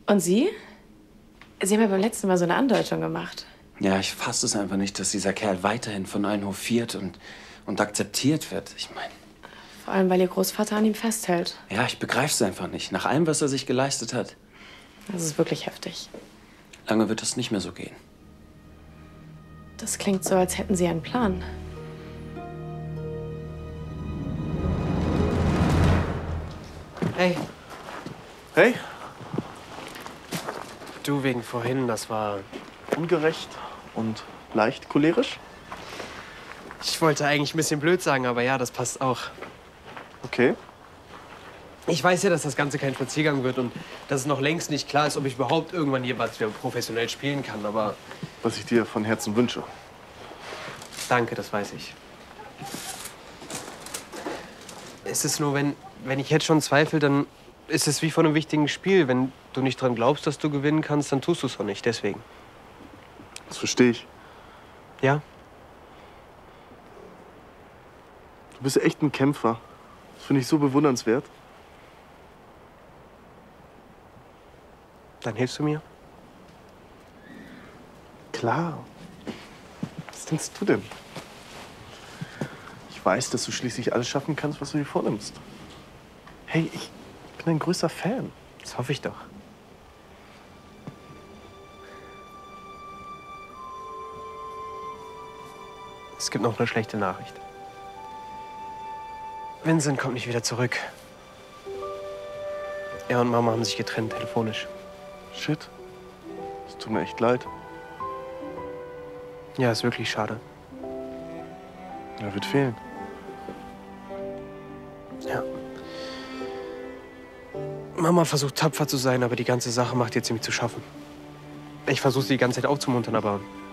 Und Sie? Sie haben ja beim letzten Mal so eine Andeutung gemacht. Ja, ich fasse es einfach nicht, dass dieser Kerl weiterhin von allen hofiert und akzeptiert wird. Ich meine... Vor allem, weil Ihr Großvater an ihm festhält. Ja, ich begreife es einfach nicht. Nach allem, was er sich geleistet hat. Das ist wirklich heftig. Lange wird das nicht mehr so gehen. Das klingt so, als hätten Sie einen Plan. Hey. Hey, Du, wegen vorhin, das war... ungerecht und leicht cholerisch? Ich wollte eigentlich ein bisschen blöd sagen, aber ja, das passt auch. Okay. Ich weiß ja, dass das Ganze kein Spaziergang wird und dass es noch längst nicht klar ist, ob ich überhaupt irgendwann jeweils wieder professionell spielen kann, aber... Was ich dir von Herzen wünsche. Danke, das weiß ich. Es ist nur, wenn ich jetzt schon zweifle, dann ist es wie vor einem wichtigen Spiel. Wenn du nicht dran glaubst, dass du gewinnen kannst, dann tust du es auch nicht. Deswegen. Das verstehe ich. Ja? Du bist echt ein Kämpfer. Das finde ich so bewundernswert. Dann hilfst du mir? Klar. Was denkst du denn? Ich weiß, dass du schließlich alles schaffen kannst, was du dir vornimmst. Hey, ich bin ein größer Fan. Das hoffe ich doch. Es gibt noch eine schlechte Nachricht. Vincent kommt nicht wieder zurück. Er und Mama haben sich getrennt, telefonisch. Shit. Es tut mir echt leid. Ja, ist wirklich schade. Er wird fehlen. Ja. Mama versucht tapfer zu sein, aber die ganze Sache macht ihr ziemlich zu schaffen. Ich versuche sie die ganze Zeit aufzumuntern, aber